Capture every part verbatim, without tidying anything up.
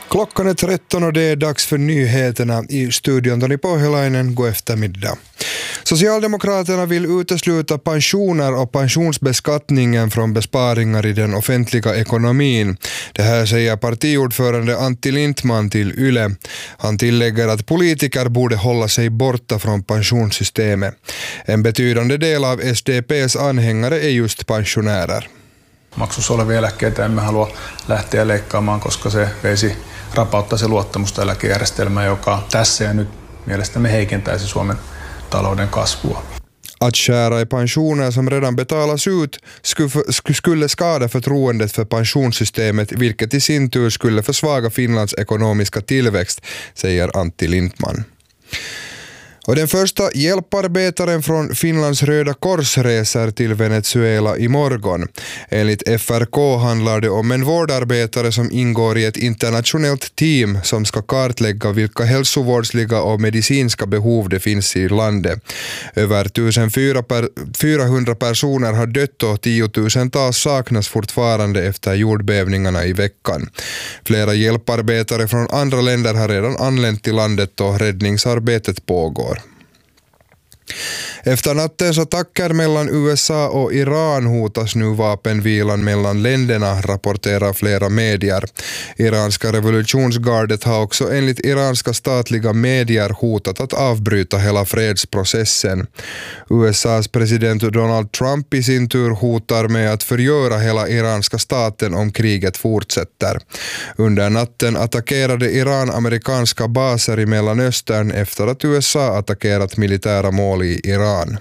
Klockan är tretton och det är dags för nyheterna. I studion Toni Pohjolainen, god eftermiddag. Socialdemokraterna vill utesluta pensioner och pensionsbeskattningen från besparingar i den offentliga ekonomin. Det här säger partiordförande Antti Lindman till Yle. Han tillägger att politiker borde hålla sig borta från pensionssystemet. En betydande del av S D P:s anhängare är just pensionärer. Maksussa olevia eläkkeitä emme halua lähteä leikkaamaan, koska se veisi rapauttaa se luottamusta eläkejärjestelmään, joka tässä ja nyt mielestämme heikentäisi Suomen talouden kasvua. Att skära i pensioner som redan betalas ut skulle skada förtroendet för pensionssystemet, vilket i sin tur skulle försvaga Finlands ekonomiska tillväxt, säger Antti Lindman. Och den första hjälparbetaren från Finlands Röda Kors reser till Venezuela imorgon. Enligt F R K handlar det om en vårdarbetare som ingår i ett internationellt team som ska kartlägga vilka hälsovårdsliga och medicinska behov det finns i landet. Över fjortonhundra personer har dött och tiotusentals saknas fortfarande efter jordbävningarna i veckan. Flera hjälparbetare från andra länder har redan anlänt till landet och räddningsarbetet pågår. Efter nattens attacker mellan U S A och Iran hotas nu vapenvilan mellan länderna, rapporterar flera medier. Iranska revolutionsgardet har också enligt iranska statliga medier hotat att avbryta hela fredsprocessen. U S A:s president Donald Trump i sin tur hotar med att förgöra hela iranska staten om kriget fortsätter. Under natten attackerade Iran amerikanska baser i Mellanöstern efter att U S A attackerat militära mål i Iran.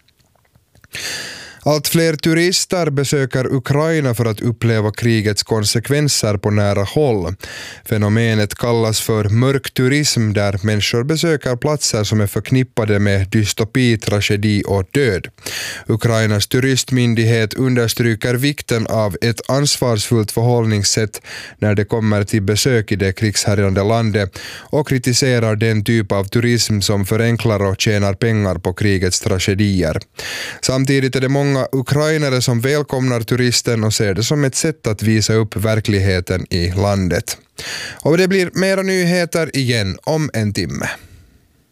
Allt fler turister besöker Ukraina för att uppleva krigets konsekvenser på nära håll. Fenomenet kallas för mörkturism, där människor besöker platser som är förknippade med dystopi, tragedi och död. Ukrainas turistmyndighet understryker vikten av ett ansvarsfullt förhållningssätt när det kommer till besök i det krigshärjande landet och kritiserar den typ av turism som förenklar och tjänar pengar på krigets tragedier. Samtidigt är det många ukrainare som välkomnar turisten och ser det som ett sätt att visa upp verkligheten i landet. Och det blir mera nyheter igen om en timme.